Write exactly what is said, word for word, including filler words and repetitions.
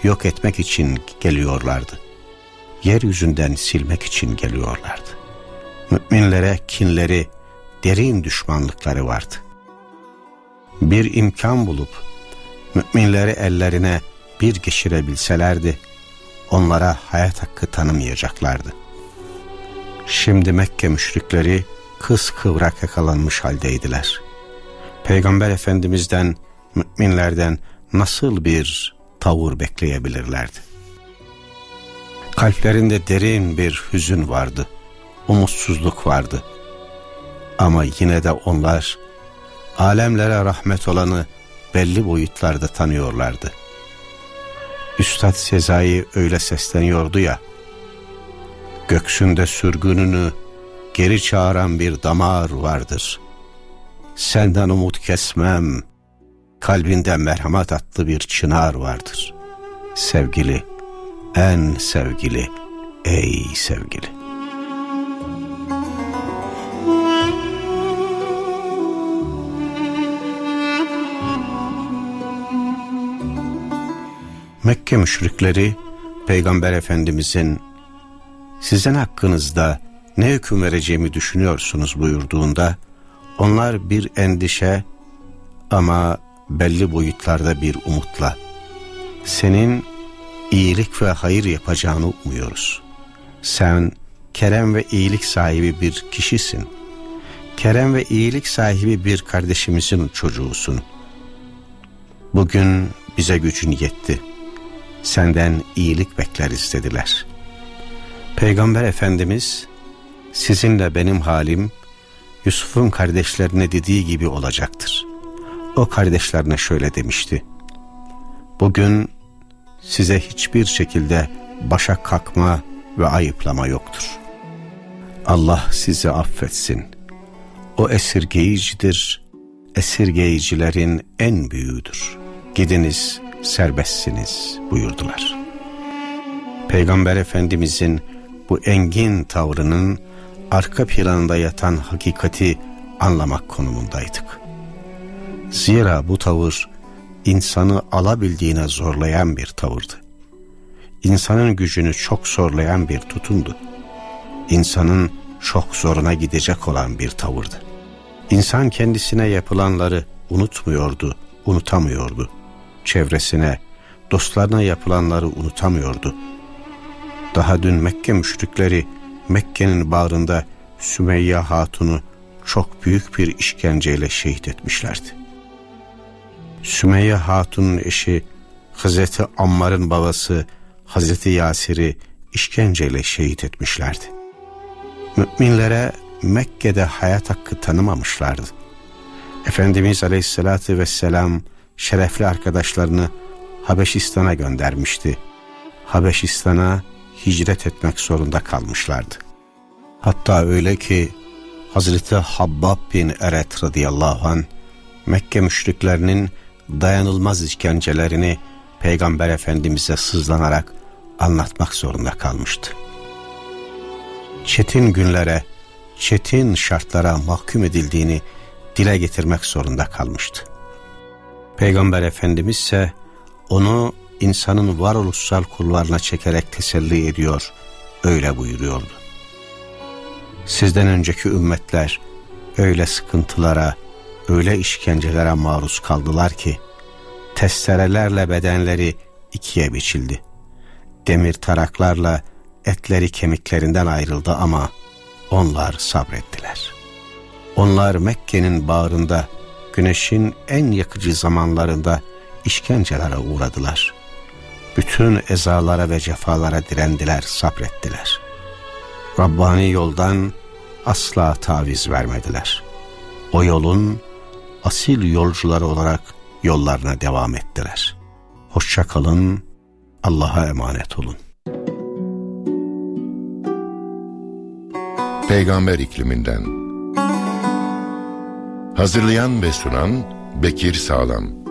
yok etmek için geliyorlardı. Yeryüzünden silmek için geliyorlardı. Müminlere kinleri, derin düşmanlıkları vardı. Bir imkan bulup müminleri ellerine bir geçirebilselerdi, onlara hayat hakkı tanımayacaklardı. Şimdi Mekke müşrikleri kıskıvrak yakalanmış haldeydiler. Peygamber Efendimiz'den, müminlerden nasıl bir tavır bekleyebilirlerdi? Kalplerinde derin bir hüzün vardı, umutsuzluk vardı. Ama yine de onlar, alemlere rahmet olanı belli boyutlarda tanıyorlardı. Üstad Sezai öyle sesleniyordu ya, göksünde sürgününü geri çağıran bir damar vardır. Senden umut kesmem, kalbinde merhamet adlı bir çınar vardır. Sevgili, en sevgili, ey sevgili. Mekke müşrikleri Peygamber Efendimizin sizin hakkınızda ne hüküm vereceğimi düşünüyorsunuz buyurduğunda, onlar bir endişe ama belli boyutlarda bir umutla, senin iyilik ve hayır yapacağını umuyoruz. Sen kerem ve iyilik sahibi bir kişisin. Kerem ve iyilik sahibi bir kardeşimizin çocuğusun. Bugün bize gücün yetti. Senden iyilik bekleriz dediler. Peygamber Efendimiz, sizinle benim halim Yusuf'un kardeşlerine dediği gibi olacaktır. O kardeşlerine şöyle demişti: bugün size hiçbir şekilde başa kalkma ve ayıplama yoktur. Allah sizi affetsin. O esirgeyicidir, esirgeyicilerin en büyüğüdür. Gidiniz, serbestsiniz buyurdular. Peygamber Efendimizin bu engin tavrının arka planında yatan hakikati anlamak konumundaydık. Zira bu tavır insanı alabildiğine zorlayan bir tavırdı. İnsanın gücünü çok zorlayan bir tutumdu. İnsanın çok zoruna gidecek olan bir tavırdı. İnsan kendisine yapılanları unutmuyordu, unutamıyordu. Çevresine, dostlarına yapılanları unutamıyordu. Daha dün Mekke müşrikleri Mekke'nin bağrında Sümeyye Hatun'u çok büyük bir işkenceyle şehit etmişlerdi. Sümeyye Hatun'un eşi Hazreti Ammar'ın babası Hazreti Yasir'i işkenceyle şehit etmişlerdi. Müminlere Mekke'de hayat hakkı tanımamışlardı. Efendimiz Aleyhisselatü Vesselam şerefli arkadaşlarını Habeşistan'a göndermişti. Habeşistan'a hicret etmek zorunda kalmışlardı. Hatta öyle ki Hazreti Habbab bin Eret radıyallahu anh Mekke müşriklerinin dayanılmaz işkencelerini Peygamber Efendimiz'e sızlanarak anlatmak zorunda kalmıştı. Çetin günlere, çetin şartlara mahkum edildiğini dile getirmek zorunda kalmıştı. Peygamber Efendimiz ise onu insanın varoluşsal kulvarına çekerek teselli ediyor, öyle buyuruyordu. Sizden önceki ümmetler öyle sıkıntılara, öyle işkencelere maruz kaldılar ki testerelerle bedenleri ikiye biçildi. Demir taraklarla etleri kemiklerinden ayrıldı ama onlar sabrettiler. Onlar Mekke'nin bağrında güneşin en yakıcı zamanlarında işkencelere uğradılar. Bütün ezalara ve cefalara direndiler, sabrettiler. Rabbani yoldan asla taviz vermediler. O yolun asil yolcuları olarak yollarına devam ettiler. Hoşça kalın, Allah'a emanet olun. Peygamber ikliminden. Hazırlayan ve sunan Bekir Sağlam.